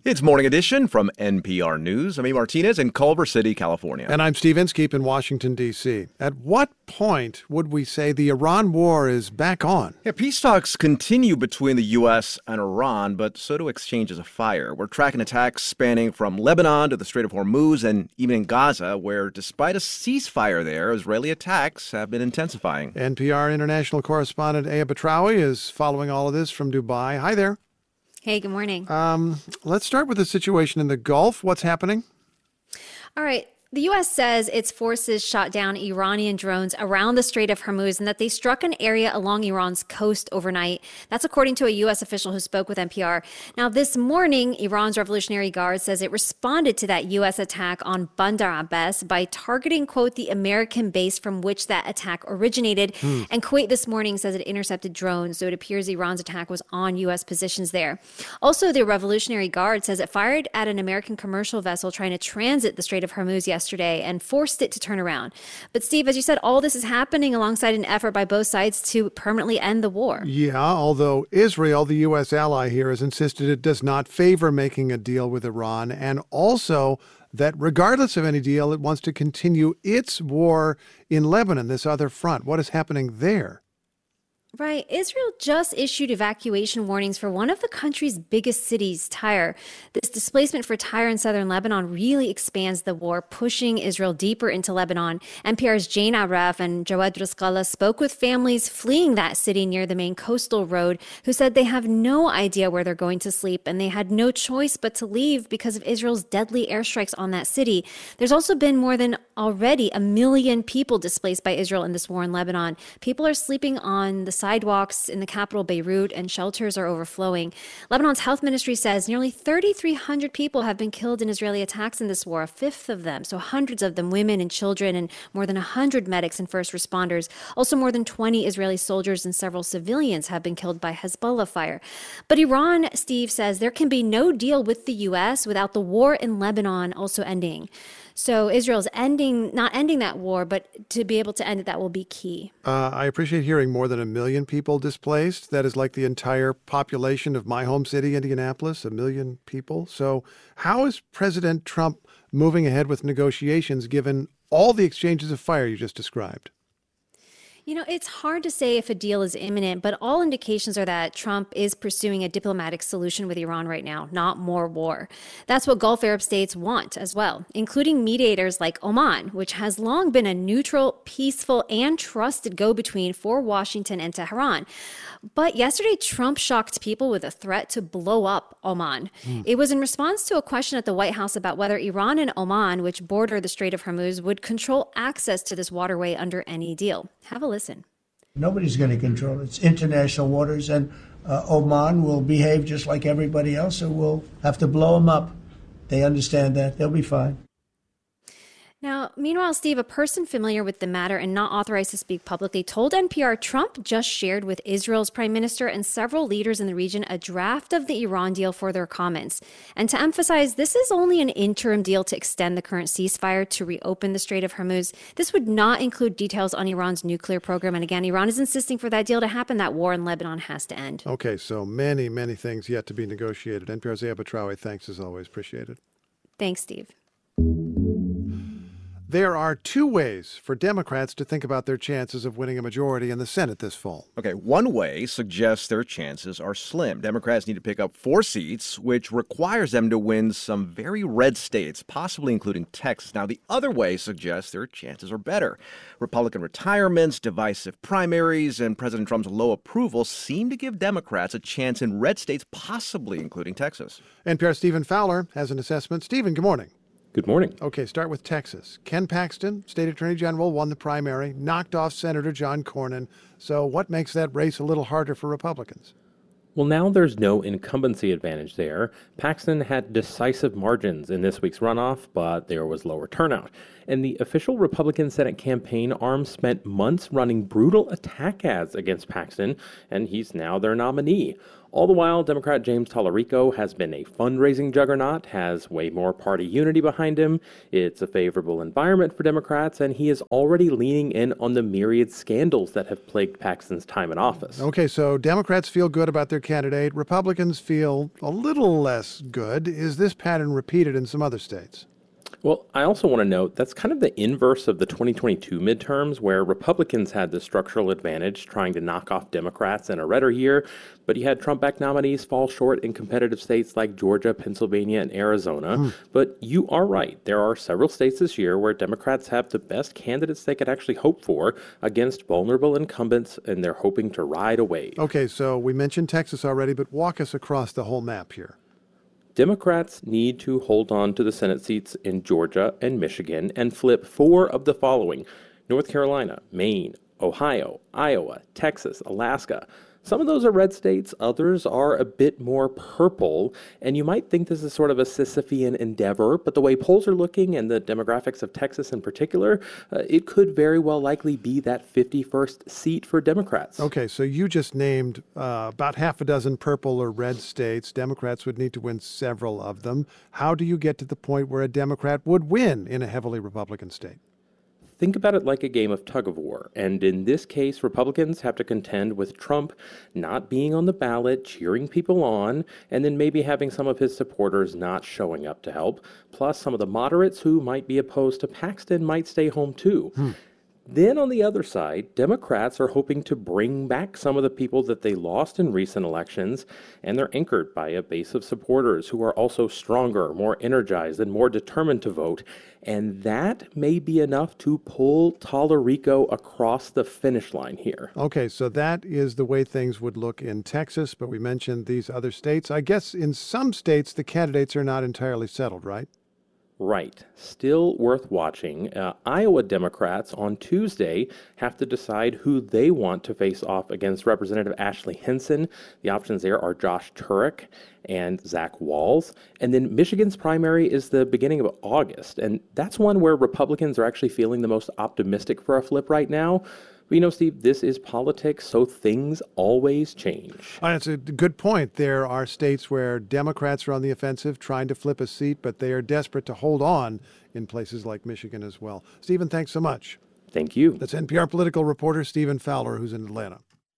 It's Morning Edition from NPR News. I'm E. Martinez in Culver City, California. And I'm Steve Inskeep in Washington, D.C. At what point would we say the Iran war is back on? Yeah, peace talks continue between the U.S. and Iran, but so do exchanges of fire. We're tracking attacks spanning from Lebanon to the Strait of Hormuz and even in Gaza, where despite a ceasefire there, Israeli attacks have been intensifying. NPR international correspondent Aya Batrawi is following all of this from Dubai. Hi there. Hey, good morning. Let's start with the situation in the Gulf. What's happening? All right. The U.S. says its forces shot down Iranian drones around the Strait of Hormuz and that they struck an area along Iran's coast overnight. That's according to a U.S. official who spoke with NPR. Now, this morning, Iran's Revolutionary Guard says it responded to that U.S. attack on Bandar Abbas by targeting, quote, the American base from which that attack originated. And Kuwait this morning says it intercepted drones, so it appears Iran's attack was on U.S. positions there. Also, the Revolutionary Guard says it fired at an American commercial vessel trying to transit the Strait of Hormuz yesterday and forced it to turn around. But Steve, as you said, all this is happening alongside an effort by both sides to permanently end the war. Yeah, although Israel, the U.S. ally here, has insisted it does not favor making a deal with Iran, and also that regardless of any deal, it wants to continue its war in Lebanon, this other front. What is happening there? Right. Israel just issued evacuation warnings for one of the country's biggest cities, Tyre. This displacement for Tyre in southern Lebanon really expands the war, pushing Israel deeper into Lebanon. NPR's Jane Aref and Jawad Rizqallah spoke with families fleeing that city near the main coastal road who said they have no idea where they're going to sleep and they had no choice but to leave because of Israel's deadly airstrikes on that city. There's also been more than already 1 million people displaced by Israel in this war in Lebanon. People are sleeping on the sidewalks in the capital Beirut, and shelters are overflowing. Lebanon's health ministry says nearly 3,300 people have been killed in Israeli attacks in this war, a fifth of them, so hundreds of them women and children, and more than 100 medics and first responders. Also, more than 20 Israeli soldiers and several civilians have been killed by Hezbollah fire. But Iran, Steve, says there can be no deal with the U.S. without the war in Lebanon also ending. So Israel's not ending that war, but to be able to end it, that will be key. I appreciate hearing more than 1 million people displaced. That is like the entire population of my home city, Indianapolis, 1 million people. So how is President Trump moving ahead with negotiations given all the exchanges of fire you just described? You know, it's hard to say if a deal is imminent, but all indications are that Trump is pursuing a diplomatic solution with Iran right now, not more war. That's what Gulf Arab states want as well, including mediators like Oman, which has long been a neutral, peaceful, and trusted go-between for Washington and Tehran. But yesterday, Trump shocked people with a threat to blow up Oman. It was in response to a question at the White House about whether Iran and Oman, which border the Strait of Hormuz, would control access to this waterway under any deal. Have a listen. Nobody's going to control it. It's international waters, and Oman will behave just like everybody else, so we'll have to blow them up. They understand that. They'll be fine. Now, meanwhile, Steve, a person familiar with the matter and not authorized to speak publicly told NPR Trump just shared with Israel's prime minister and several leaders in the region a draft of the Iran deal for their comments. And to emphasize, this is only an interim deal to extend the current ceasefire to reopen the Strait of Hormuz. This would not include details on Iran's nuclear program. And again, Iran is insisting for that deal to happen, that war in Lebanon has to end. Okay, so many, many things yet to be negotiated. NPR's Aya Batrawi, thanks as always. Appreciate it. Thanks, Steve. There are two ways for Democrats to think about their chances of winning a majority in the Senate this fall. Okay, one way suggests their chances are slim. Democrats need to pick up 4 seats, which requires them to win some very red states, possibly including Texas. Now, the other way suggests their chances are better. Republican retirements, divisive primaries, and President Trump's low approval seem to give Democrats a chance in red states, possibly including Texas. NPR's Stephen Fowler has an assessment. Stephen, good morning. Good morning. Okay, start with Texas. Ken Paxton, state attorney general, won the primary, knocked off Senator John Cornyn. So what makes that race a little harder for Republicans? Well, now there's no incumbency advantage there. Paxton had decisive margins in this week's runoff, but there was lower turnout. And the official Republican Senate campaign arm spent months running brutal attack ads against Paxton, and he's now their nominee. All the while, Democrat James Tallarico has been a fundraising juggernaut, has way more party unity behind him. It's a favorable environment for Democrats, and he is already leaning in on the myriad scandals that have plagued Paxton's time in office. Okay, so Democrats feel good about their candidate. Republicans feel a little less good. Is this pattern repeated in some other states? Well, I also want to note that's kind of the inverse of the 2022 midterms, where Republicans had the structural advantage trying to knock off Democrats in a redder year, but you had Trump-backed nominees fall short in competitive states like Georgia, Pennsylvania, and Arizona. But you are right. There are several states this year where Democrats have the best candidates they could actually hope for against vulnerable incumbents, and they're hoping to ride a wave. Okay, so we mentioned Texas already, but walk us across the whole map here. Democrats need to hold on to the Senate seats in Georgia and Michigan and flip 4 of the following: North Carolina, Maine, Ohio, Iowa, Texas, Alaska. Some of those are red states, others are a bit more purple, and you might think this is sort of a Sisyphean endeavor, but the way polls are looking and the demographics of Texas in particular, it could very well likely be that 51st seat for Democrats. Okay, so you just named about half a dozen purple or red states. Democrats would need to win several of them. How do you get to the point where a Democrat would win in a heavily Republican state? Think about it like a game of tug of war, and in this case, Republicans have to contend with Trump not being on the ballot, cheering people on, and then maybe having some of his supporters not showing up to help, plus some of the moderates who might be opposed to Paxton might stay home too. Then on the other side, Democrats are hoping to bring back some of the people that they lost in recent elections, and they're anchored by a base of supporters who are also stronger, more energized, and more determined to vote. And that may be enough to pull Tallarico across the finish line here. Okay, so that is the way things would look in Texas, but we mentioned these other states. I guess in some states, the candidates are not entirely settled, right? Right. Still worth watching. Iowa Democrats on Tuesday have to decide who they want to face off against Representative Ashley Hinson. The options there are Josh Turek and Zach Walz. And then Michigan's primary is the beginning of August. And that's one where Republicans are actually feeling the most optimistic for a flip right now. But you know, Steve, this is politics, so things always change. That's a good point. There are states where Democrats are on the offensive trying to flip a seat, but they are desperate to hold on in places like Michigan as well. Stephen, thanks so much. Thank you. That's NPR political reporter Stephen Fowler, who's in Atlanta.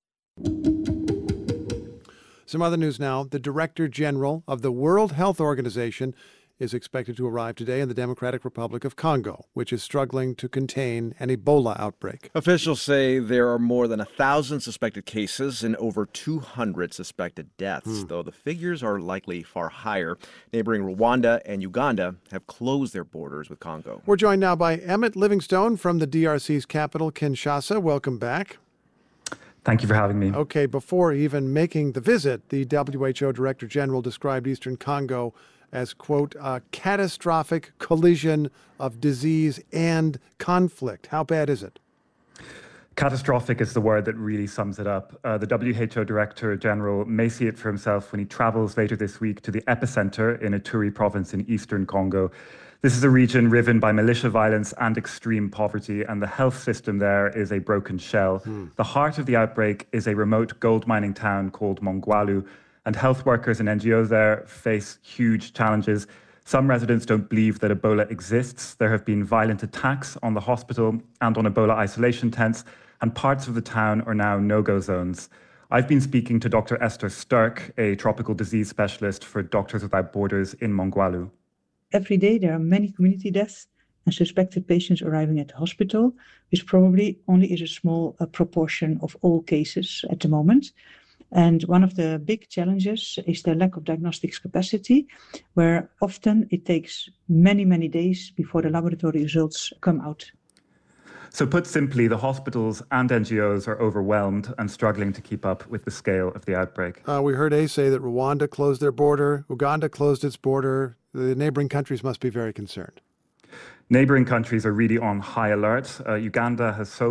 Some other news now. The Director General of the World Health Organization is expected to arrive today in the Democratic Republic of Congo, which is struggling to contain an Ebola outbreak. Officials say there are more than 1,000 suspected cases and over 200 suspected deaths, though the figures are likely far higher. Neighboring Rwanda and Uganda have closed their borders with Congo. We're joined now by Emmett Livingstone from the DRC's capital, Kinshasa. Welcome back. Thank you for having me. Okay, before even making the visit, the WHO Director General described Eastern Congo as, quote, a catastrophic collision of disease and conflict. How bad is it? Catastrophic is the word that really sums it up. The WHO Director General may see it for himself when he travels later this week to the epicenter in Ituri province in eastern Congo. This is a region riven by militia violence and extreme poverty, and the health system there is a broken shell. The heart of the outbreak is a remote gold mining town called Mongwalu, and health workers and NGOs there face huge challenges. Some residents don't believe that Ebola exists. There have been violent attacks on the hospital and on Ebola isolation tents, and parts of the town are now no-go zones. I've been speaking to Dr. Esther Sturck, a tropical disease specialist for Doctors Without Borders in Mongwalu. Every day there are many community deaths and suspected patients arriving at the hospital, which probably only is a small proportion of all cases at the moment. And one of the big challenges is the lack of diagnostics capacity, where often it takes many, many days before the laboratory results come out. So put simply, the hospitals and NGOs are overwhelmed and struggling to keep up with the scale of the outbreak. We heard Ace say that Rwanda closed their border, Uganda closed its border. The neighboring countries must be very concerned. Neighboring countries are really on high alert. Uganda has so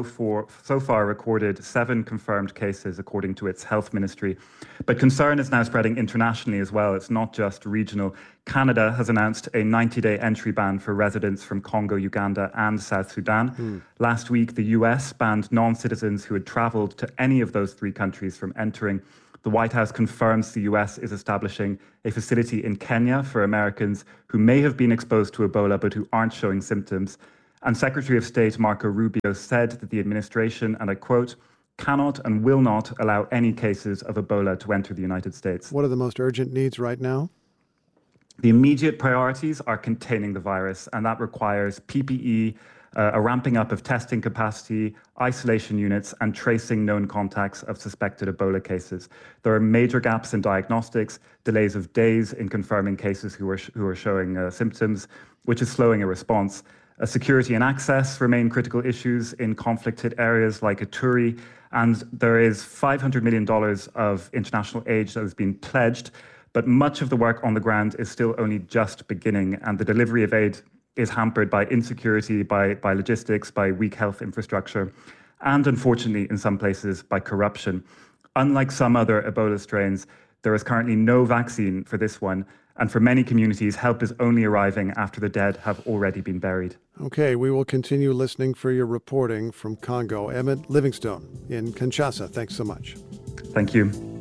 far recorded 7 confirmed cases, according to its health ministry. But concern is now spreading internationally as well. It's not just regional. Canada has announced a 90-day entry ban for residents from Congo, Uganda, and South Sudan. Last week, the US banned non-citizens who had traveled to any of those 3 countries from entering. The White House confirms the US is establishing a facility in Kenya for Americans who may have been exposed to Ebola but who aren't showing symptoms. And Secretary of State Marco Rubio said that the administration, and I quote, cannot and will not allow any cases of Ebola to enter the United States. What are the most urgent needs right now? The immediate priorities are containing the virus, and that requires PPE, a ramping up of testing capacity, isolation units, and tracing known contacts of suspected Ebola cases. There are major gaps in diagnostics, delays of days in confirming cases who are showing symptoms, which is slowing a response. Security and access remain critical issues in conflict-hit areas like Ituri, and there is $500 million of international aid that has been pledged, but much of the work on the ground is still only just beginning, and the delivery of aid is hampered by insecurity, by logistics, by weak health infrastructure, and unfortunately, in some places, by corruption. Unlike some other Ebola strains, there is currently no vaccine for this one, and for many communities, help is only arriving after the dead have already been buried. Okay, we will continue listening for your reporting from Congo. Emmett Livingstone in Kinshasa, thanks so much. Thank you.